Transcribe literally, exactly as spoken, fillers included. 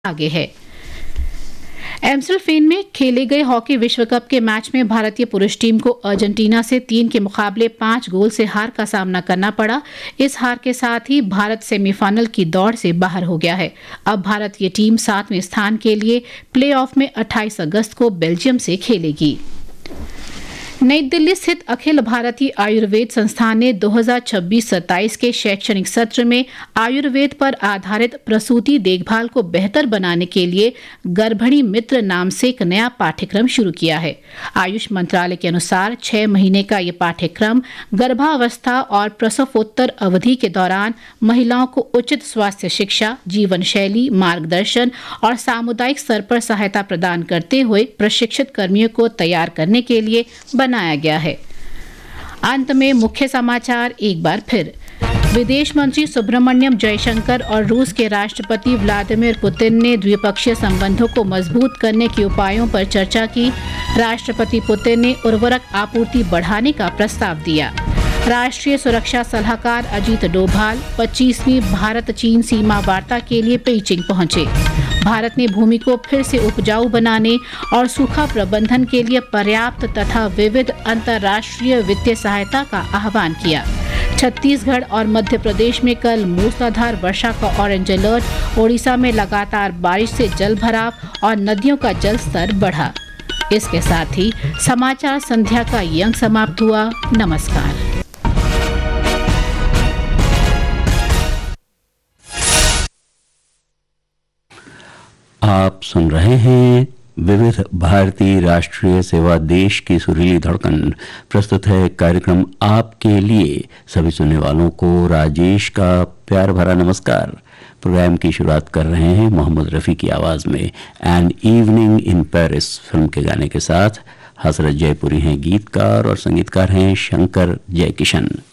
आगे है। एम्स्टलफेन में खेले गए हॉकी विश्व कप के मैच में भारतीय पुरुष टीम को अर्जेंटीना से तीन के मुकाबले पांच गोल से हार का सामना करना पड़ा। इस हार के साथ ही भारत सेमीफाइनल की दौड़ से बाहर हो गया है। अब भारतीय टीम सातवें स्थान के लिए प्लेऑफ में अट्ठाईस अगस्त को बेल्जियम से खेलेगी। नई दिल्ली स्थित अखिल भारतीय आयुर्वेद संस्थान ने दो हज़ार छब्बीस सत्ताईस के शैक्षणिक सत्र में आयुर्वेद पर आधारित प्रसूति देखभाल को बेहतर बनाने के लिए गर्भिणी मित्र नाम से एक नया पाठ्यक्रम शुरू किया है। आयुष मंत्रालय के अनुसार छह महीने का ये पाठ्यक्रम गर्भावस्था और प्रसवोत्तर अवधि के दौरान महिलाओं को उचित स्वास्थ्य शिक्षा, जीवन शैली, मार्गदर्शन और सामुदायिक स्तर पर सहायता प्रदान करते हुए प्रशिक्षित कर्मियों को तैयार करने के लिए बनाया गया है। अंत में मुख्य समाचार एक बार फिर। विदेश मंत्री सुब्रमण्यम जयशंकर और रूस के राष्ट्रपति व्लादिमीर पुतिन ने द्विपक्षीय संबंधों को मजबूत करने के उपायों पर चर्चा की। राष्ट्रपति पुतिन ने उर्वरक आपूर्ति बढ़ाने का प्रस्ताव दिया। राष्ट्रीय सुरक्षा सलाहकार अजीत डोभाल पच्चीसवीं भारत चीन सीमा वार्ता के लिए पेइचिंग पहुंचे। भारत ने भूमि को फिर से उपजाऊ बनाने और सूखा प्रबंधन के लिए पर्याप्त तथा विविध अंतर्राष्ट्रीय वित्तीय सहायता का आह्वान किया। छत्तीसगढ़ और मध्य प्रदेश में कल मूसलाधार वर्षा का ऑरेंज अलर्ट। ओडिशा में लगातार बारिश से जल भराव और नदियों का जल स्तर बढ़ा। इसके साथ ही समाचार संध्या का ये अंक समाप्त हुआ। नमस्कार। आप सुन रहे हैं विविध भारती राष्ट्रीय सेवा, देश की सुरीली धड़कन। प्रस्तुत है कार्यक्रम आपके लिए। सभी सुनने वालों को राजेश का प्यार भरा नमस्कार। प्रोग्राम की शुरुआत कर रहे हैं मोहम्मद रफ़ी की आवाज़ में an evening in Paris film के गाने के साथ। हसरत जयपुरी हैं गीतकार और संगीतकार हैं शंकर जयकिशन।